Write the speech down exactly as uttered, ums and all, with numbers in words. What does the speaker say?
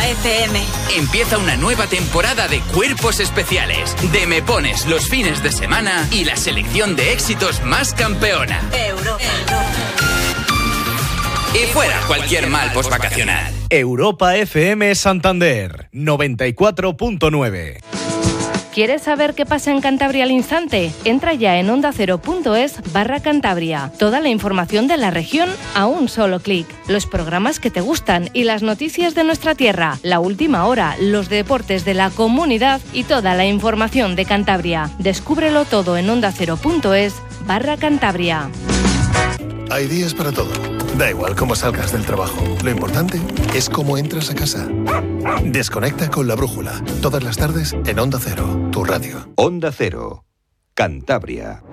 F M. Empieza una nueva temporada de Cuerpos Especiales, de Me Pones los fines de semana y la selección de éxitos más campeona. Europa. Europa. Y fuera cualquier mal posvacacional. Europa F M Santander, noventa y cuatro punto nueve. ¿Quieres saber qué pasa en Cantabria al instante? Entra ya en ondacero.es barra Cantabria. Toda la información de la región a un solo clic. Los programas que te gustan y las noticias de nuestra tierra. La última hora, los deportes de la comunidad y toda la información de Cantabria. Descúbrelo todo en ondacero.es barra Cantabria. Hay días para todo. Da igual cómo salgas del trabajo. Lo importante es cómo entras a casa. Desconecta con La Brújula. Todas las tardes en Onda Cero, tu radio. Onda Cero, Cantabria.